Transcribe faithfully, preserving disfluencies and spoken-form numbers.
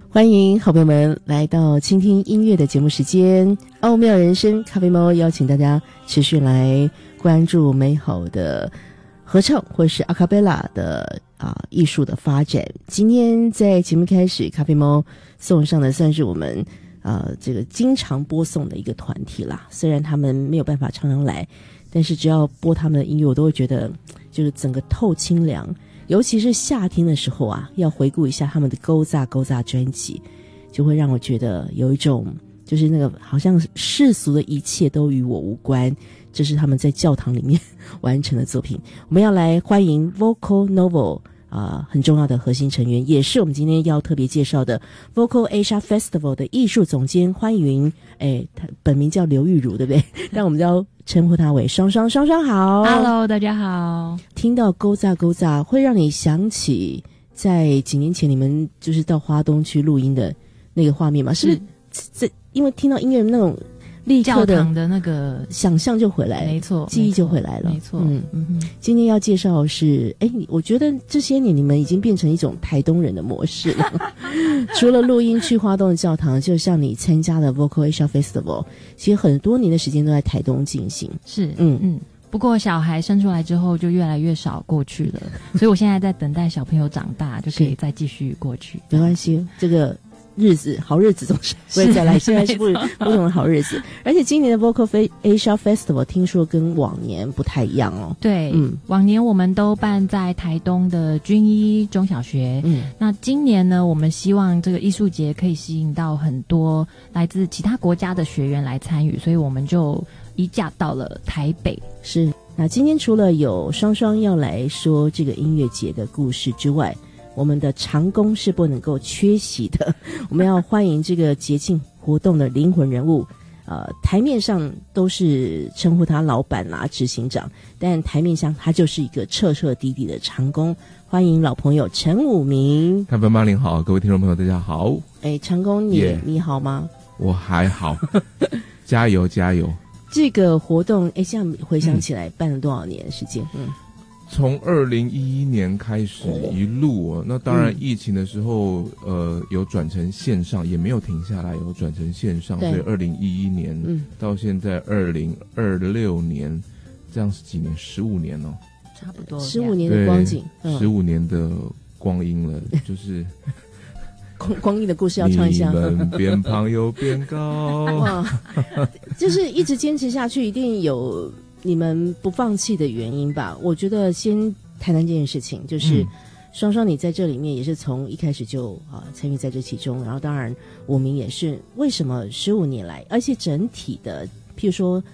欢迎好朋友们来到倾听音乐的节目时间，奥妙人生咖啡猫邀请大家持续来关注美好的合唱或是阿卡贝拉的啊艺术的发展。今天在节目开始，咖啡猫送上的算是我们呃这个经常播送的一个团体啦。虽然他们没有办法常常来，但是只要播他们的音乐，我都会觉得就是整个透清凉。尤其是夏天的时候啊，要回顾一下他们的勾扎勾扎专辑，就会让我觉得有一种就是那个好像世俗的一切都与我无关，这是他们在教堂里面完成的作品。我们要来欢迎 Vocal Novel 啊、呃，很重要的核心成员，也是我们今天要特别介绍的 Vocal Asia Festival 的艺术总监欢迎，哎，他本名叫刘玉茹，对不对？但我们要称呼他为双双。双双好 ，Hello， 大家好。 听到勾扎勾扎，会让你想起在几年前你们就是到花东去录音的那个画面吗？是不是？这因为听到音乐那种立刻的教堂的那个想象就回来了， 没错， 记忆就回来了， 没错。 嗯嗯哼， 今天要介绍的是，哎，我觉得这些年你们已经变成一种台东人的模式了。除了录音去花东的教堂，就像你参加的 Vocal Asia Festival， 其实很多年的时间都在台东进行。 是，嗯嗯。不过小孩生出来之后就越来越少过去了，所以我现在在等待小朋友长大，就可以再继续过去。 没关系，这个日子好日子总是会再来，现在是不不同的好日子。而且今年的 Vocal Asia Festival 听说跟往年不太一样哦。 对，嗯，往年我们都办在台东的军医中小学，嗯，那今年呢，我们希望这个艺术节可以吸引到很多来自其他国家的学员来参与，所以我们就移驾到了台北。 是，那今天除了有双双要来说这个音乐节的故事之外，我们的长工是不能够缺席的。我们要欢迎这个节庆活动的灵魂人物，呃，台面上都是称呼他老板啦、执行长，但台面上他就是一个彻彻底底的长工。欢迎老朋友陈武明。 咖啡妈您好，各位听众朋友大家好。 哎，长工你、yeah. 你好吗？ 我还好，加油加油。这个活动，哎，这样回想起来，嗯、办了多少年的时间？嗯。 从二零一一年开始一路、哦，那当然疫情的时候，嗯、呃，有转成线上，也没有停下来，有转成线上，所以二零一一年、嗯、到现在二零二六年，这样是几年？十五年哦， 差不多十五年的光景， 十五、嗯、年的光阴了，就是光光阴的故事要唱一下。 你们变胖又变高， 哇，就是一直坚持下去，一定有你们不放弃的原因吧。我觉得先谈谈这件事情，就是双双你在这里面也是从一开始就啊参与在这其中，然后当然我们也是为什么十五年来，而且整体的譬如说